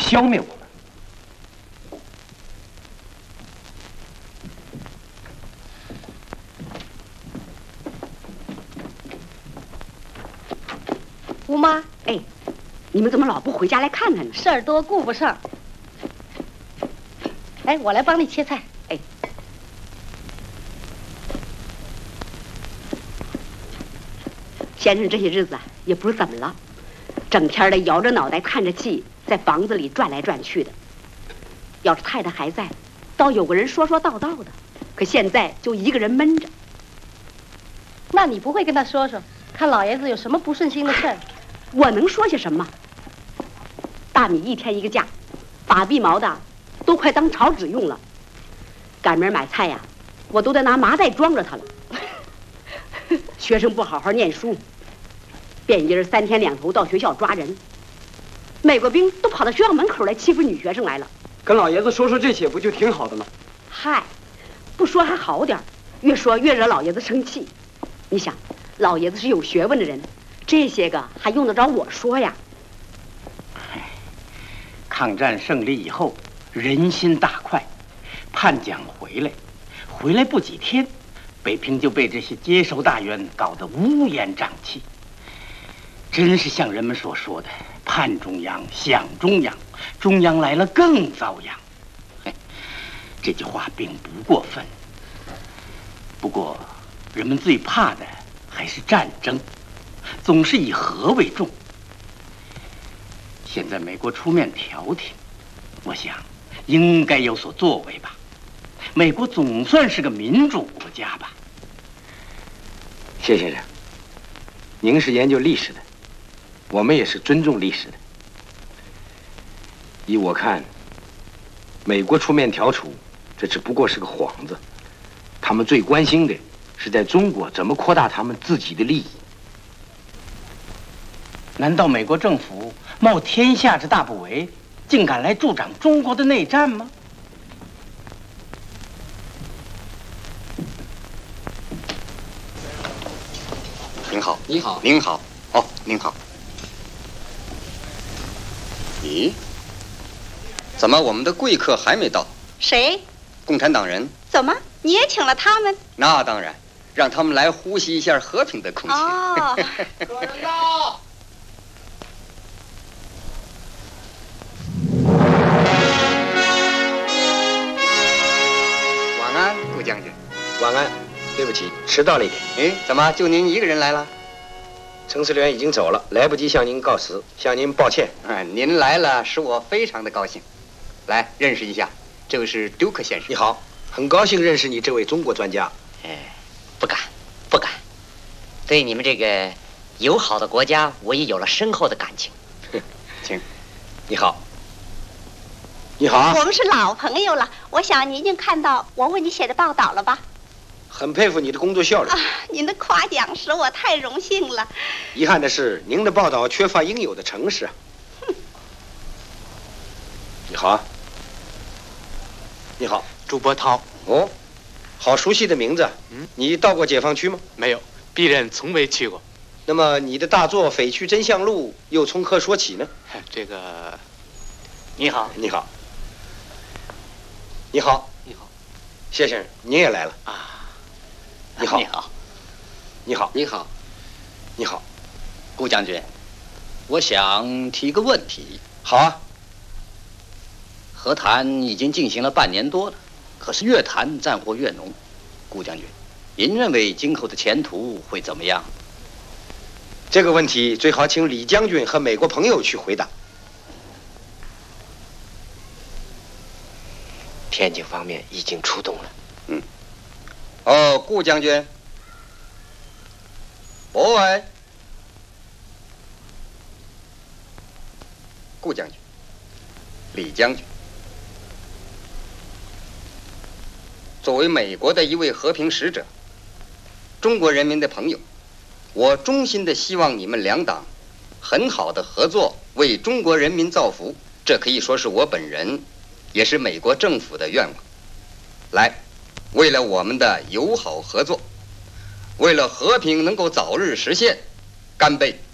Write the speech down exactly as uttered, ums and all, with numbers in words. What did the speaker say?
消灭我们。 吴妈，哎，你们怎么老不回家来看看呢？ 事儿多，顾不上。哎，我来帮你切菜。 哎，先生这些日子啊，也不知怎么了，整天的摇着脑袋看着戏，在房子里转来转去的。要是太太还在，倒有个人说说道道的，可现在就一个人闷着。 那你不会跟他说说，看老爷子有什么不顺心的事儿？ 我能说些什么？大米一天一个价，把臂毛的都快当炒纸用了。赶明儿买菜呀，我都得拿麻袋装着它了。学生不好好念书，便衣儿三天两头到学校抓人，美国兵都跑到学校门口来欺负女学生来了。 跟老爷子说说这些，不就挺好的吗？ 嗨，不说还好点儿，越说越惹老爷子生气。你想，老爷子是有学问的人，这些个还用得着我说呀？ 抗战胜利以后，人心大快，叛蒋回来，回来不几天，北平就被这些接收大员搞得乌烟瘴气。真是像人们所说的“叛中央，想中央，中央来了更遭殃”。嘿，这句话并不过分。不过，人们最怕的还是战争，总是以和为重。现在美国出面调停，我想应该有所作为吧。美国总算是个民主国家吧。 谢先生，您是研究历史的，我们也是尊重历史的。依我看，美国出面调处，这只不过是个幌子。他们最关心的是在中国怎么扩大他们自己的利益。 难道美国政府冒天下之大不韪，竟敢来助长中国的内战吗？ 您好， 你好， 您好，哦，您好。咦，怎么我们的贵客还没到？ 谁？ 共产党人。 怎么你也请了他们？ 那当然，让他们来呼吸一下和平的空气。 哦， 客人到。 晚安，顾将军。 晚安，对不起，迟到了一点。 哎，怎么就您一个人来了？ 陈司令员已经走了，来不及向您告辞，向您抱歉。 哎，您来了，使我非常的高兴。来，认识一下，这位是杜克先生。 你好，很高兴认识你这位中国专家。 哎，不敢，不敢。对你们这个友好的国家，我也有了深厚的感情。 请。 你好。你好。 我们是老朋友了，我想你已经看到我为你写的报道了吧？ 很佩服你的工作效率。 啊，您的夸奖使我太荣幸了。 遗憾的是，您的报道缺乏应有的诚实啊。你好啊。你好， 朱伯涛。 哦，好熟悉的名字。嗯，你到过解放区吗？ 没有，鄙人从未去过。 那么你的大作《匪区真相录》又从何说起呢？ 这个， 你好， 你好，你好， 你好， 谢先生，您也来了啊。 你好， 你好， 你好， 你好， 你好， 顾将军，我想提个问题。 好啊。 和谈已经进行了半年多了，可是越谈战火越浓。顾将军，您认为今后的前途会怎么样？ 这个问题最好请李将军和美国朋友去回答。天津方面已经出动了。 嗯。哦，顾将军。喂。顾将军。李将军。作为美国的一位和平使者，中国人民的朋友，我衷心的希望你们两党很好的合作，为中国人民造福。这可以说是我本人，也是美国政府的愿望。来，为了我们的友好合作，为了和平能够早日实现，干杯！